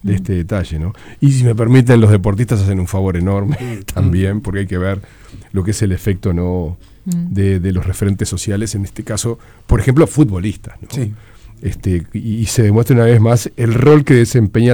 de este detalle, ¿no? Y si me permiten, los deportistas hacen un favor enorme también, porque hay que ver lo que es el efecto, ¿no?, de los referentes sociales, en este caso, por ejemplo, futbolistas, ¿no? Sí. Y se demuestra una vez más el rol que desempeña